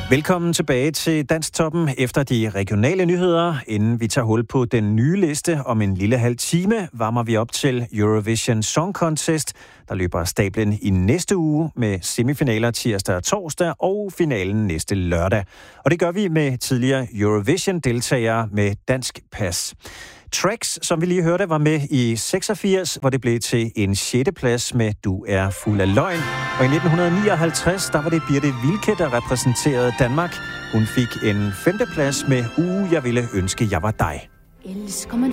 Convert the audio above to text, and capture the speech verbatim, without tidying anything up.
Velkommen tilbage til Dansktoppen efter de regionale nyheder. Inden vi tager hul på den nye liste om en lille halv time, varmer vi op til Eurovision Song Contest. Der løber stablen i næste uge med semifinaler tirsdag og torsdag og finalen næste lørdag. Og det gør vi med tidligere Eurovision-deltagere med dansk pas. Tracks, som vi lige hørte, var med i seksogfirs, hvor det blev til en sjette plads med Du er fuld af løgn. Og i nitten nioghalvtreds, der var det Birte Wilke, der repræsenterede Danmark. Hun fik en femte plads med Uge, jeg ville ønske, jeg var dig. Elsker man